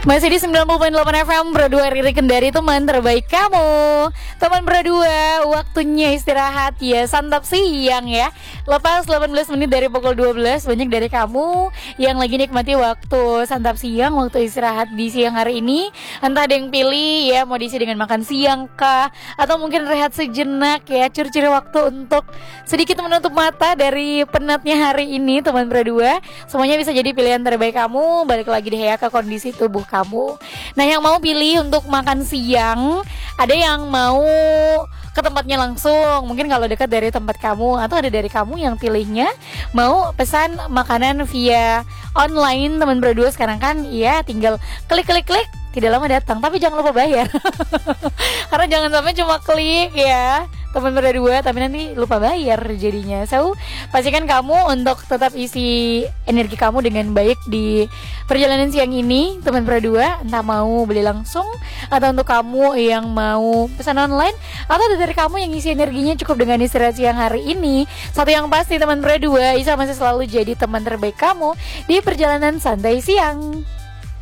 Masih di 90.8 FM Berdua Riri Kendari, teman terbaik kamu. Teman berdua, waktunya istirahat ya, santap siang ya. Lepas 18 menit dari pukul 12, banyak dari kamu yang lagi nikmati waktu santap siang, waktu istirahat di siang hari ini. Entah ada yang pilih ya, mau diisi dengan makan siang kah, atau mungkin rehat sejenak ya, curi-curi waktu untuk sedikit menutup mata dari penatnya hari ini. Teman berdua, semuanya bisa jadi pilihan terbaik kamu. Balik lagi deh ya ke kondisi tubuh kamu. Nah, yang mau pilih untuk makan siang, ada yang mau ke tempatnya langsung, mungkin kalau dekat dari tempat kamu, atau ada dari kamu yang pilihnya mau pesan makanan via online. Teman berdua sekarang kan ya tinggal klik, tidak lama datang, tapi jangan lupa bayar. Karena jangan sampai cuma klik ya teman berdua, tapi nanti lupa bayar jadinya. So, pastikan kamu untuk tetap isi energi kamu dengan baik di perjalanan siang ini, teman berdua. Entah mau beli langsung, atau untuk kamu yang mau pesan online, atau dari kamu yang isi energinya cukup dengan istirahat siang hari ini. Satu yang pasti, teman berdua, Isa masih selalu jadi teman terbaik kamu di perjalanan santai siang.